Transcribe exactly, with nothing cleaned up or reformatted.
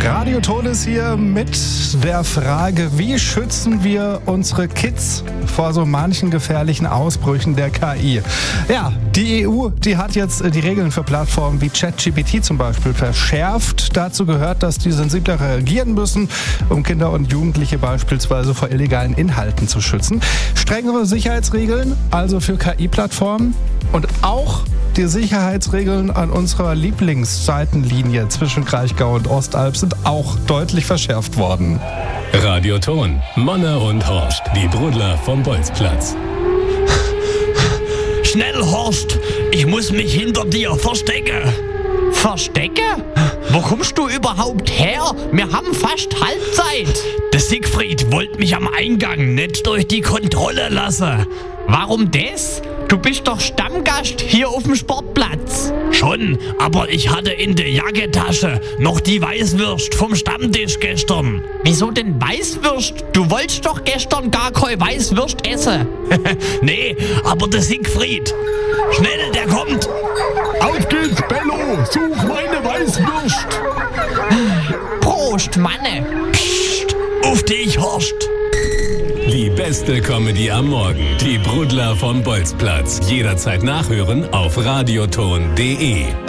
Radio Ton ist hier mit der Frage, wie schützen wir unsere Kids vor so manchen gefährlichen Ausbrüchen der K I? Ja, die E U, die hat jetzt die Regeln für Plattformen wie ChatGPT zum Beispiel verschärft. Dazu gehört, dass die sensibler reagieren müssen, um Kinder und Jugendliche beispielsweise vor illegalen Inhalten zu schützen. Strengere Sicherheitsregeln, also für K I-Plattformen, und auch die Sicherheitsregeln an unserer Lieblingsseitenlinie zwischen Kraichgau und Ostalb sind auch deutlich verschärft worden. Radio Ton, Manna und Horst, die Brudler vom Bolzplatz. Schnell, Horst, ich muss mich hinter dir verstecken. Verstecken? Wo kommst du überhaupt her? Wir haben fast Halbzeit. Der Siegfried wollte mich am Eingang nicht durch die Kontrolle lassen. Warum das? Du bist doch Stammgast hier auf dem Sportplatz. Schon, aber ich hatte in der Jackentasche noch die Weißwürst vom Stammtisch gestern. Wieso denn Weißwürst? Du wolltest doch gestern gar keine Weißwürst essen. Nee, aber der Siegfried. Schnell, der kommt. Auf geht's, Bello. Such meine Weißwürst. Prost, Manne. Psst, auf dich, Horst. Die beste Comedy am Morgen. Die Brudler vom Bolzplatz. Jederzeit nachhören auf radioton punkt de.